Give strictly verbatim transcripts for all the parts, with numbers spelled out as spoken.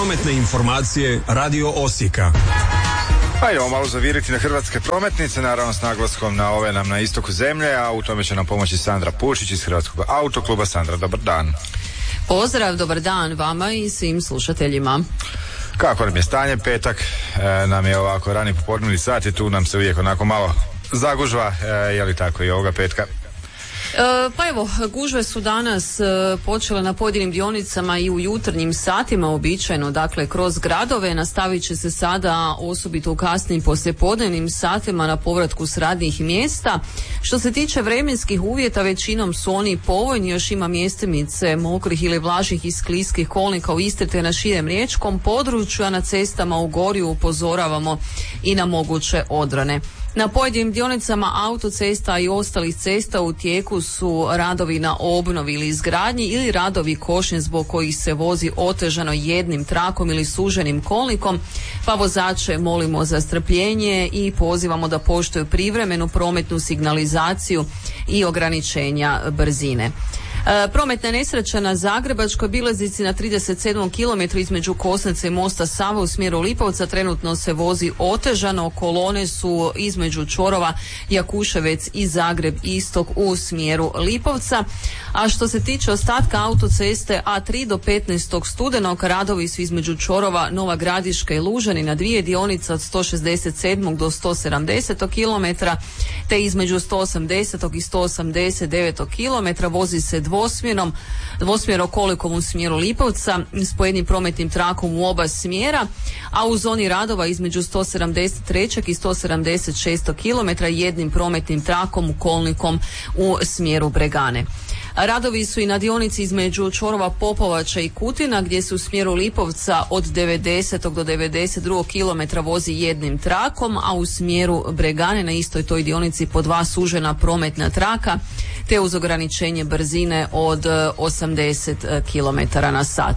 Prometne informacije Radio Osijeka. Pa idemo malo zaviriti na hrvatske prometnice, naravno s naglaskom na ove nam na istoku zemlje, a u tome će nam pomoći Sandra Pušić iz Hrvatskog autokluba. Sandra, dobar dan. Pozdrav, dobar dan vama i svim slušateljima. Kako nam je stanje? Petak e, nam je ovako rani popodnevni sat i tu nam se uvijek onako malo zagužva, e, je li tako i ovoga petka? E, pa evo, gužve su danas e, počele na pojedinim dionicama i u jutarnjim satima uobičajeno, dakle kroz gradove. Nastavit će se sada osobito u kasnim poslijepodnevnim satima na povratku s radnih mjesta. Što se tiče vremenskih uvjeta, većinom su oni povoljni, još ima mjestimice mokrih ili vlažnih i skliskih kolnika u Istri te na širem riječkom području, a na cestama u Gorju upozoravamo i na moguće odrane. Na pojedinim dionicama autocesta i ostalih cesta u tijeku su radovi na obnovi ili izgradnji ili radovi košnje zbog kojih se vozi otežano jednim trakom ili suženim kolnikom, pa vozače molimo za strpljenje i pozivamo da poštuju privremenu prometnu signalizaciju i ograničenja brzine. E, prometna nesreća na Zagrebačkoj obilaznici na trideset sedmom kilometru između Kosnice i mosta Sava u smjeru Lipovca trenutno se vozi otežano. Kolone su između čvorova Jakuševec i Zagreb istok u smjeru Lipovca. A što se tiče ostatka autoceste A tri do petnaestog studenog, radovi su između čvorova Nova Gradiška i Lužani na dvije dionice od sto šezdeset sedmog do sto sedamdesetog kilometra, te između sto osamdesetog i sto osamdeset devetog kilometra vozi se dvosmjernom, dvosmjerno kolikom u smjeru Lipovca s pojednim prometnim trakom u oba smjera, a u zoni radova između sto sedamdeset trećeg i sto sedamdeset šestog kilometra jednim prometnim trakom u kolnikom u smjeru Bregane. Radovi su i na dionici između čvorova Popovača i Kutina gdje se u smjeru Lipovca od devedesetog do devedeset drugog kilometra vozi jednim trakom, a u smjeru Bregane na istoj toj dionici po dva sužena prometna traka te uz ograničenje brzine od osamdeset kilometara na sat.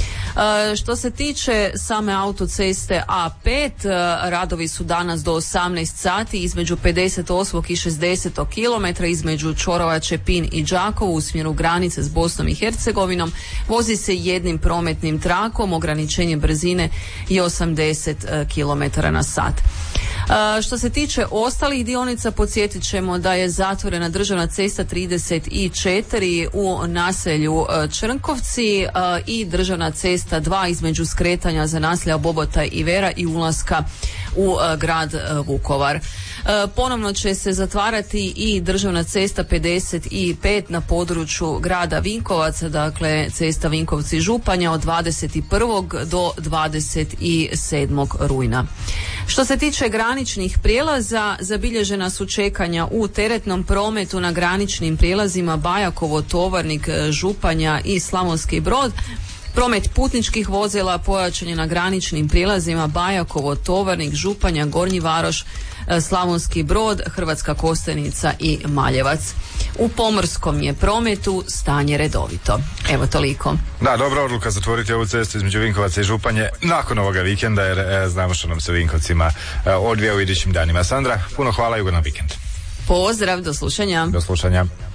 E, što se tiče same autoceste A pet, e, radovi su danas do osamnaest sati između pedeset osmog i šezdesetog kilometra između čvorova Čepin i Đakovo u smjeru granice s Bosnom i Hercegovinom. Vozi se jednim prometnim trakom, ograničenje brzine je osamdeset kilometara na sat. E, što se tiče ostalih dionica, podsjetit ćemo da je zatvorena državna cesta trideset četiri u naselju Črnkovci e, i državna cesta dva između skretanja za naselja Bobota i Vera i ulaska u e, grad e, Vukovar. E, ponovno će se zatvarati i državna cesta pedeset pet na području grada Vinkovaca, dakle cesta Vinkovci Županja od dvadeset prvog do dvadeset sedmog rujna. Što se tiče graničnih prijelaza, zabilježena su čekanja u teretnom prometu na graničnim prijelazima Bajakovo, Tovarnik, Županja i Slavonski Brod. Promet putničkih vozila pojačan je na graničnim prijelazima Bajakovo, Tovarnik, Županja, Gornji Varoš, Slavonski Brod, Hrvatska Kostajnica i Maljevac. U pomorskom je prometu stanje redovito. Evo toliko. Da, dobra odluka zatvoriti ovu cestu između Vinkovaca i Županje nakon ovoga vikenda, jer e, znamo što nam se u Vinkovcima e, odvija u idućim danima. Sandra, puno hvala i ugodan vikend. Pozdrav, do slušanja. Do slušanja.